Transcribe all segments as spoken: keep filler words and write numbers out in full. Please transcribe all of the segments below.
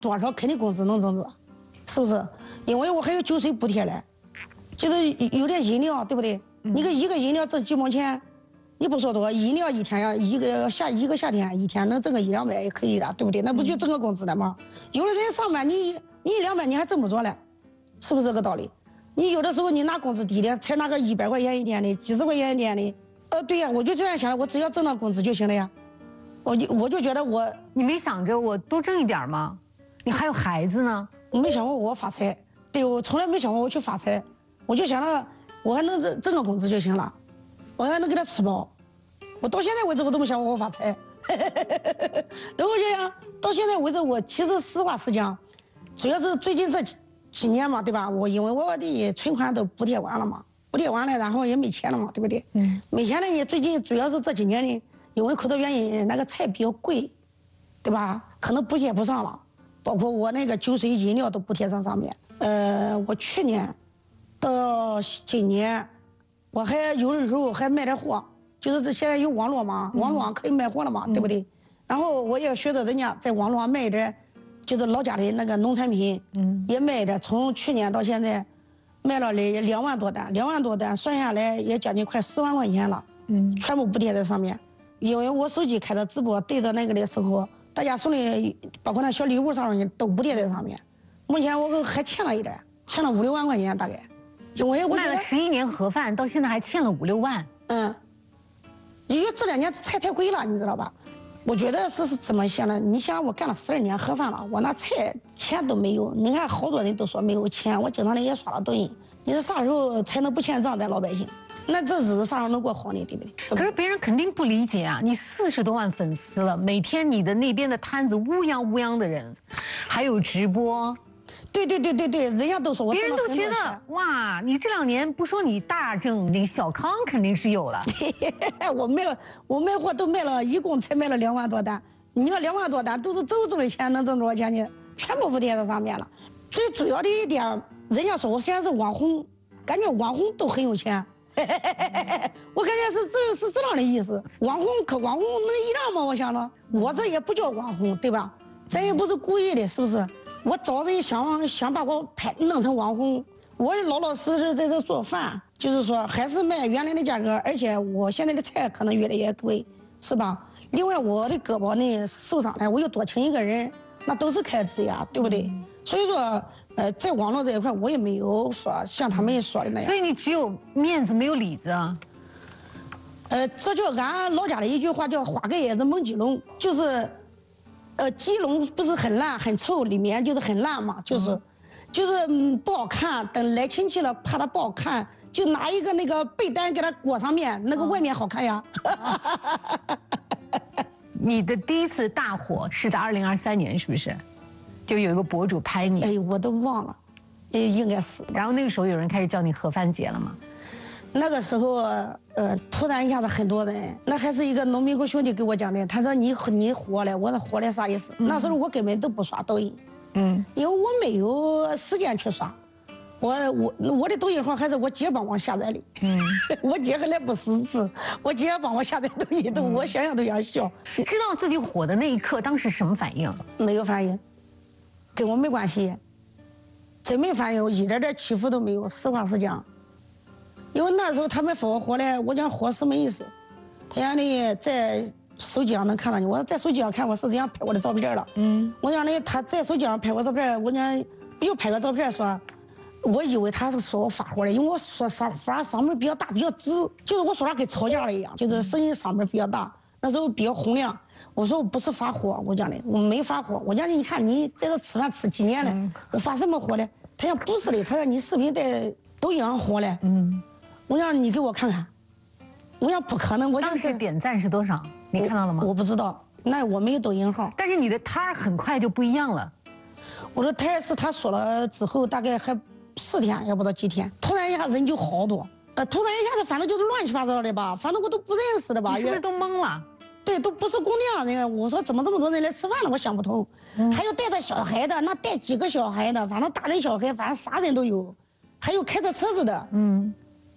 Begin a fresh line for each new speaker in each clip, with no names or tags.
多少肯定工资能挣着，是不是？因为我还有酒水补贴嘞，就是有点饮料，对不对？嗯、你个一个饮料挣几毛钱，你不说多，饮料一天要一个夏一个夏天一天能挣个一两百也可以了，对不对？那不就挣个工资了吗？有的人上班你你一两百你还挣不着嘞，是不是这个道理？你有的时候你拿工资低的，才拿个一百块钱一天的，几十块钱一天的，呃，对呀，我就这样想的，我只要挣到工资就行了呀。我就我就觉得我，
你没想着我多挣一点吗？你还有孩子呢，
我没想过我发财，对我从来没想过我去发财，我就想着我还能挣挣个工资就行了，我还能给他吃饱。我到现在为止我都没想过我发财，然后这样到现在为止，我其实实话实讲，主要是最近这几几年嘛，对吧？我因为我的存款都补贴完了嘛，补贴完了，然后也没钱了嘛，对不对？嗯，没钱了呢，最近主要是这几年呢。因为口头原因，那个菜比较贵，对吧？可能补贴不上了，包括我那个酒水饮料都补贴上上面。呃，我去年到今年，我还有的时候还卖点货，就是这现在有网络嘛，网络上可以卖货了嘛，嗯、对不对？然后我也学着人家在网络上卖点，就是老家的那个农产品，嗯，也卖点。从去年到现在，卖了两两万多单，两万多单算下来也将近快十万块钱了，嗯，全部补贴在上面。因为我手机开的直播对着那个的时候，大家送的包括那小礼物上面都补贴在上面。目前我还欠了一点，欠了五六万块钱大概。因为我
卖了十一年盒饭，到现在还欠了五六万。
嗯，因为这两年菜太贵了，你知道吧？我觉得是是怎么想的？你想我干了十二年盒饭了，我那菜钱都没有。你看好多人都说没有钱，我经常的也刷了抖音。你说啥时候才能不欠账？咱老百姓？那这日子啥时候能过好呢？对不对？是
可是别人肯定不理解啊！你四十多万粉丝了，每天你的那边的摊子乌泱乌泱的人，还有直播。
对对对对对，人家都说我。
别人都觉得哇，你这两年不说你大挣，你小康肯定是有了。
我卖了，我卖货都卖了，一共才卖了两万多单。你说两万多单都是走走的钱，能挣多少钱呢？全部补贴在上面了。最主要的一点，人家说我现在是网红，感觉网红都很有钱。我感觉是这是这样的意思，网红可网红能一样吗？我想着，我这也不叫网红，对吧？咱也不是故意的，是不是？我找人想想把我拍弄成网红，我老老实实在这做饭，就是说还是卖原来的价格，而且我现在的菜可能越来越贵，是吧？另外我的胳膊呢受伤了，我又多请一个人，那都是开支呀，对不对？所以说。呃，在网络这一块，我也没有说像他们说的那样。
所以你只有面子没有里子啊。
呃，这叫俺老家的一句话，叫“花盖也是蒙鸡笼”，就是，呃，鸡笼不是很烂很臭，里面就是很烂嘛，就是，嗯、就是嗯不好看。等来亲戚了，怕它不好看，就拿一个那个被单给它裹上面，那个外面好看呀。
嗯、你的第一次大火是在二零二三年，是不是？就有一个博主拍你，
哎，我都忘了，呃，应该是。
然后那个时候有人开始叫你盒饭姐了吗？
那个时候，呃，突然一下子很多人，那还是一个农民工兄弟给我讲的，他说你你火了，我说火了啥意思？嗯、那时候我根本都不刷抖音，嗯，因为我没有时间去刷，我我我的抖音号还是我姐帮我下载的，嗯，我姐还来不识字，我姐帮我下载抖音都，嗯、我想想都想笑。
知道自己火的那一刻，当时什么反应？
没有反应。跟我没关系，真没反应，一点点起伏都没有。实话实讲，因为那时候他们说我火了，我讲火什么意思？他讲你在手机上能看到你，我说在手机上看我是这样拍我的照片了。嗯，我讲呢，他在手机上拍我照片，我讲又拍个照片说，我以为他是说我发火了，因为我说上发嗓门比较大，比较直，就是我说话跟吵架了一样，就是声音嗓门比较大，那时候比较洪亮。我说我不是发火，我讲的我没发火，我讲你看你在这吃饭吃几年了，嗯、我发什么火了？他讲不是的，他说你视频在抖音上火了，嗯，我讲你给我看看，我讲不可能，我
当时点赞是多少？你看到了吗？
我, 我不知道，那我没有抖音号。
但是你的摊儿很快就不一样了。
我说摊是他说了之后，大概还四天也不知道几天，突然一下人就好多，呃，突然一下子反正就是乱七八糟的吧，反正我都不认识的吧，
你是不是都懵了？
对，都不是姑娘人，我说怎么这么多人来吃饭了？我想不通，嗯、还有带着小孩的，那带几个小孩的，反正大人小孩，反正啥人都有，还有开着车子的，嗯。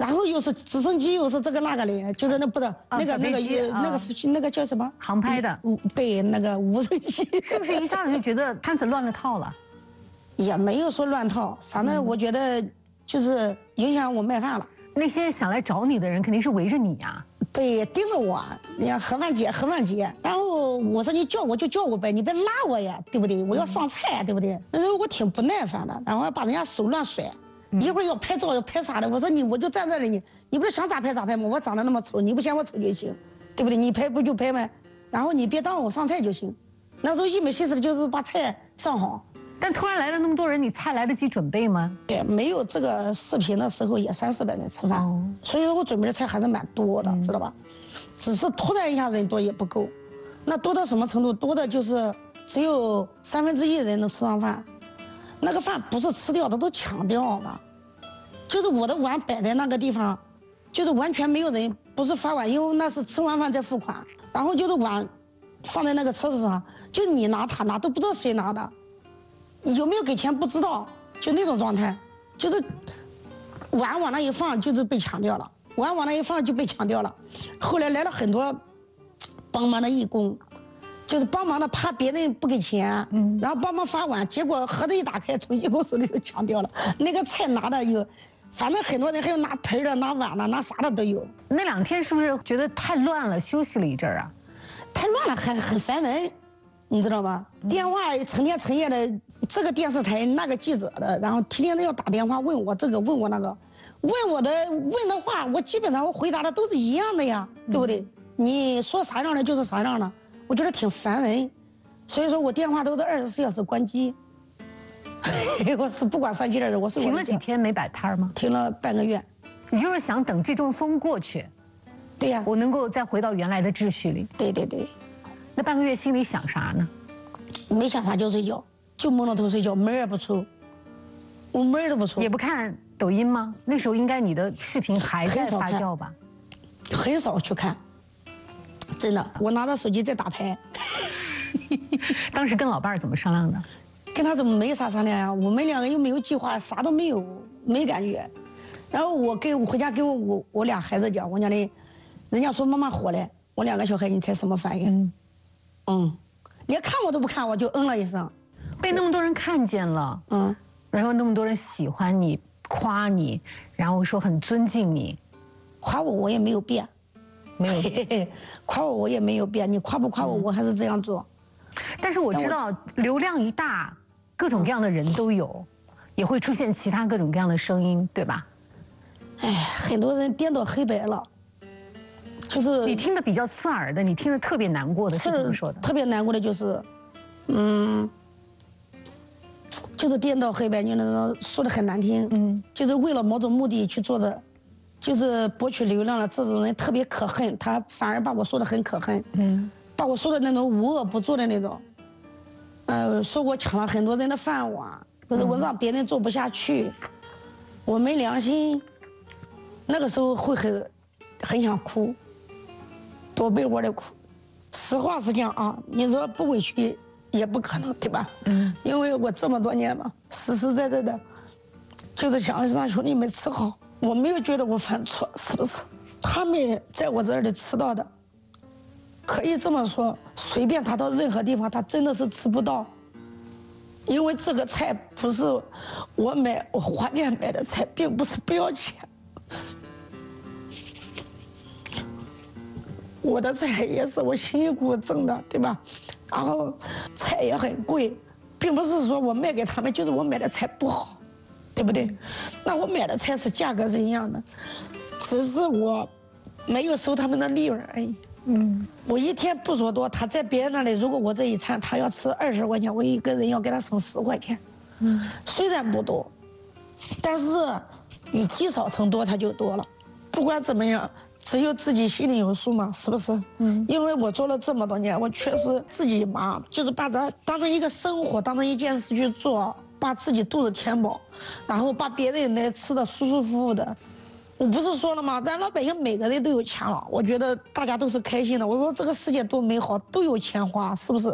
然后又是直升机，又是这个那个的，就是那不是、
啊、
那个那个那个那个叫什么
航拍的？
嗯，对，那个无人机，
是不是一下子就觉得摊子乱了套了？
也没有说乱套，反正我觉得就是影响我卖饭了。
那些想来找你的人肯定是围着你呀、
啊，对，盯着我，你看盒饭姐，盒饭姐。然后我说你叫我就叫我呗，你别拉我呀，对不对？我要上菜，对不对？那时候我挺不耐烦的，然后把人家手乱甩，一会儿要拍照要拍啥的，我说你我就站这里，你你不是想咋拍咋拍吗？我长得那么丑，你不嫌我丑就行，对不对？你拍不就拍吗？然后你别耽误我上菜就行。那时候一门心思的就是把菜上好。
但突然来了那么多人，你菜来得及准备吗？
对，没有这个视频的时候也三四百人吃饭，哦、所以说我准备的菜还是蛮多的，嗯、知道吧？只是突然一下人多也不够，那多到什么程度？多的就是只有三分之一人能吃上饭，那个饭不是吃掉的，都抢掉的，就是我的碗摆在那个地方，就是完全没有人，不是发碗，因为那是吃完饭再付款，然后就是碗放在那个车子上，就你拿他拿都不知道谁拿的。有没有给钱不知道，就那种状态，就是碗往那一放就是被抢掉了，碗往那一放就被抢掉了。后来来了很多帮忙的义工，就是帮忙的怕别人不给钱，嗯，然后帮忙发碗，结果盒子一打开，从义工手里就抢掉了。那个菜拿的有，反正很多人还有拿盆的、拿碗的、拿啥的都有。
那两天是不是觉得太乱了，休息了一阵啊？
太乱了，很很烦人。你知道吗？电话成天成夜的，这个电视台那个记者的，然后天天都要打电话问我这个问我那个，问我的问的话，我基本上我回答的都是一样的呀，对不对？你说啥样的就是啥样的，我觉得挺烦人，所以说我电话都是二十四小时关机。我是不管三七二十一，我是
停了几天没摆摊吗？
停了半个月。
你就是想等这阵风过去？
对呀，
我能够再回到原来的秩序里。
对对对。
那半个月心里想啥呢？
没想啥，就睡觉，就蒙着头睡觉，门也不出，我门都不出。
也不看抖音吗？那时候应该你的视频还在发酵吧？
很少去看，真的，我拿着手机在打牌。
当时跟老伴儿怎么商量的？
跟他怎么没啥商量呀？我们两个又没有计划，啥都没有，没感觉。然后我跟我回家跟我我俩孩子讲，我讲的，人家说妈妈火了，我两个小孩，你猜什么反应？嗯。嗯，连看我都不看，我就嗯了一声。
被那么多人看见了，嗯，然后那么多人喜欢你、夸你，然后说很尊敬你，
夸我我也没有变，
没有变，
夸我我也没有变，你夸不夸我，我还是这样做。
但是我知道流量一大，各种各样的人都有，也会出现其他各种各样的声音，对吧？
哎，很多人颠倒黑白了。就是
你听的比较刺耳的，你听的特别难过的是怎么说的？
特别难过的就是，嗯，就是颠倒黑白，你那种说的很难听，嗯，就是为了某种目的去做的，就是博取流量了。这种人特别可恨，他反而把我说的很可恨，嗯，把我说的那种无恶不作的那种，呃，说我抢了很多人的饭碗，或者我让别人做不下去，我没良心，那个时候会很很想哭。躲被窝里哭，实话实讲啊，你说不委屈也不可能，对吧？嗯，因为我这么多年嘛，实实在在的，就是想让兄弟们吃好，我没有觉得我犯错，是不是？他们在我这里吃到的，可以这么说，随便他到任何地方，他真的是吃不到，因为这个菜不是我买，我花钱买的菜，并不是不要钱。我的菜也是我辛辛苦苦挣的，对吧？然后菜也很贵，并不是说我卖给他们就是我买的菜不好，对不对？那我买的菜是价格是一样的，只是我没有收他们的利润而已。嗯，我一天不说多，他在别人那里，如果我这一餐他要吃二十块钱，我一个人要给他省十块钱。嗯，虽然不多，但是你积少成多，它就多了。不管怎么样。只有自己心里有数嘛，是不是？嗯，因为我做了这么多年，我确实自己忙，就是把它当成一个生活，当成一件事去做，把自己肚子填饱，然后把别人来吃的舒舒服服的。我不是说了吗？咱老百姓每个人都有钱了，我觉得大家都是开心的。我说这个世界多美好，都有钱花，是不是？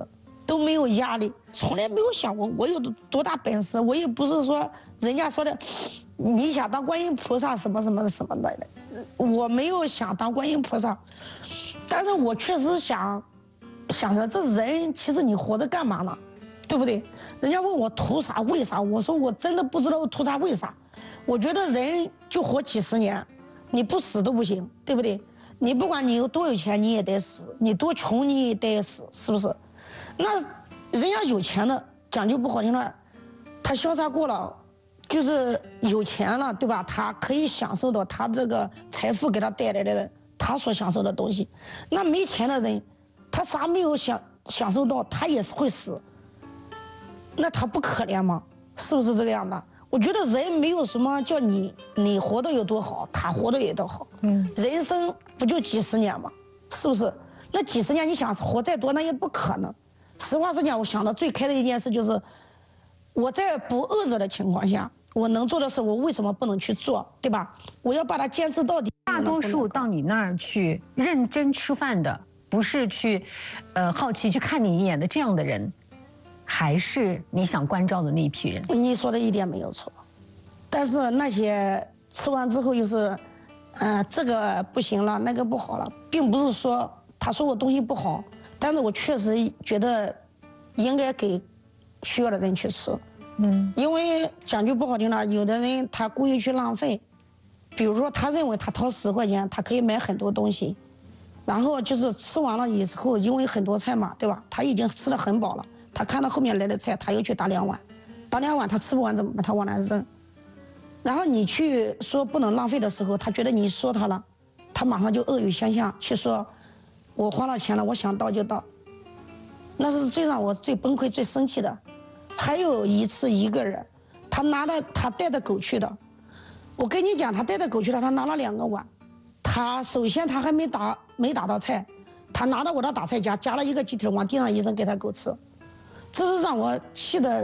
都没有压力，从来没有想过我有多大本事。我也不是说人家说的，你想当观音菩萨什么什么什么的，我没有想当观音菩萨，但是我确实想，想着这人其实你活着干嘛呢？对不对？人家问我图啥为啥，我说我真的不知道图啥为啥。我觉得人就活几十年，你不死都不行，对不对？你不管你有多有钱，你也得死；你多穷，你也得死，是不是？那人家有钱的，讲究不好听的，他潇洒过了，就是有钱了，对吧？他可以享受到他这个财富给他带来的他所享受的东西。那没钱的人，他啥没有享享受到，他也是会死。那他不可怜吗？是不是这个样的？我觉得人没有什么叫你你活得有多好，他活得有多好。嗯，人生不就几十年吗？是不是？那几十年你想活再多，那也不可能。实话实讲，我想的最开的一件事就是，我在不饿着的情况下，我能做的事，我为什么不能去做，对吧？我要把它坚持到底。
大多数到你那儿去认真吃饭的，不是去，呃，好奇去看你一眼的这样的人。还是你想关照的那一批人？
你说的一点没有错，但是那些吃完之后又是，呃，这个不行了，那个不好了，并不是说他说我东西不好，但是我确实觉得应该给需要的人去吃。嗯，因为讲句不好听的，有的人他故意去浪费，比如说他认为他掏十块钱，他可以买很多东西，然后就是吃完了以后，因为很多菜嘛，对吧？他已经吃得很饱了。他看到后面来的菜，他又去打两碗，打两碗他吃不完怎么办？他往那扔。然后你去说不能浪费的时候，他觉得你说他了，他马上就恶语相向，去说我花了钱了，我想到就到。那是最让我最崩溃、最生气的。还有一次，一个人，他拿了他带着狗去的，我跟你讲，他带着狗去了，他拿了两个碗，他首先他还没打没打到菜，他拿到我的打菜夹，夹了一个鸡腿往地上一扔给他狗吃。这是让我气得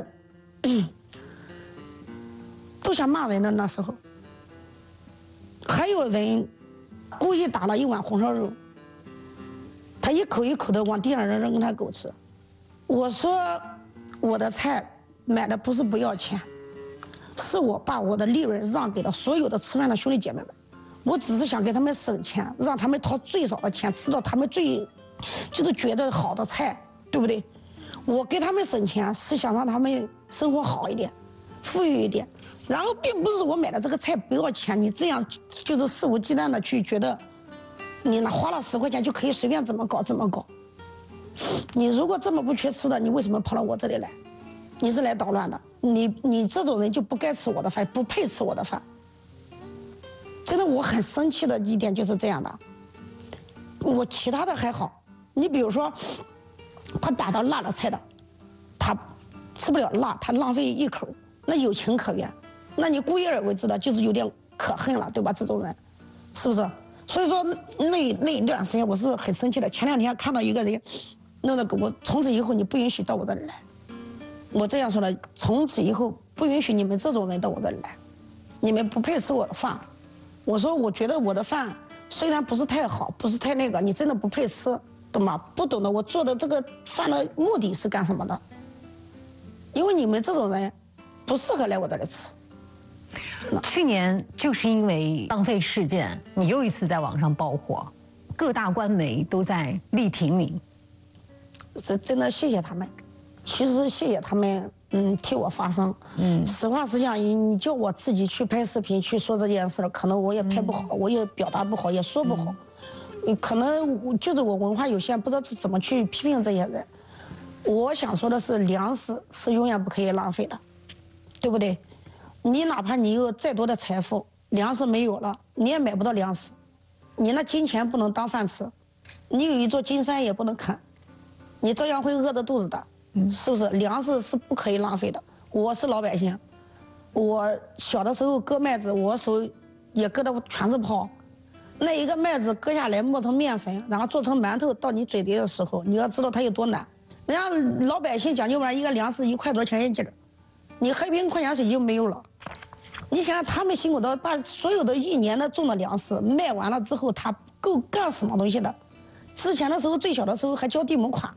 都想骂人的那时候。还有人故意打了一碗红烧肉，他一口一口的往地上扔扔给他狗吃。我说我的菜买的不是不要钱，是我把我的利润让给了所有的吃饭的兄弟姐妹们，我只是想给他们省钱，让他们掏最少的钱吃到他们最就是觉得好的菜，对不对？我给他们省钱是想让他们生活好一点，富裕一点，然后并不是我买的这个菜不要钱，你这样就是肆无忌惮的去觉得，你那花了十块钱就可以随便怎么搞怎么搞。你如果这么不缺吃的，你为什么跑到我这里来？你是来捣乱的，你你这种人就不该吃我的饭，不配吃我的饭。真的，我很生气的一点就是这样的。我其他的还好，你比如说。他打到辣的菜的，他吃不了辣，他浪费一口，那有情可原。那你故意而为之的，就是有点可恨了，对吧？这种人，是不是？所以说那那一段时间我是很生气的。前两天看到一个人弄那个我，从此以后你不允许到我这里来。我这样说的，从此以后不允许你们这种人到我这里来，你们不配吃我的饭。我说我觉得我的饭虽然不是太好，不是太那个，你真的不配吃。懂吗？不懂得我做的这个饭的目的是干什么的？因为你们这种人不适合来我这里吃。
去年就是因为浪费事件，你又一次在网上爆火，各大官媒都在力挺你。
这真的谢谢他们，其实谢谢他们，嗯，替我发声。嗯，实话实讲，你叫我自己去拍视频去说这件事，可能我也拍不好，嗯、我也表达不好，也说不好。嗯可能就是我文化有限，不知道怎么去批评这些人。我想说的是，粮食是永远不可以浪费的，对不对？你哪怕你有再多的财富，粮食没有了，你也买不到粮食。你那金钱不能当饭吃，你有一座金山也不能啃，你照样会饿着肚子的，是不是？粮食是不可以浪费的。我是老百姓，我小的时候割麦子，我手也割的全是泡。那一个麦子割下来磨成面粉，然后做成馒头到你嘴里的时候，你要知道它有多难。人家老百姓讲究嘛，一个粮食一块多钱一斤儿，你喝一瓶矿泉水就没有了。你想想他们辛苦的把所有的一年的种的粮食卖完了之后，他够干什么东西的？之前的时候最小的时候还交地亩款，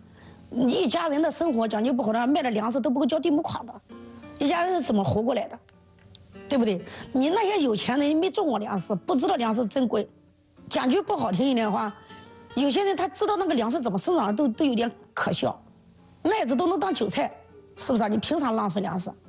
你一家人的生活讲究不好的，卖的粮食都不够交地亩款的，一家人是怎么活过来的？对不对？你那些有钱人没种过粮食，不知道粮食珍贵。讲句不好听一点的话，有些人他知道那个粮食怎么生长的，都都有点可笑。麦子都能当韭菜，是不是啊？你凭啥浪费粮食？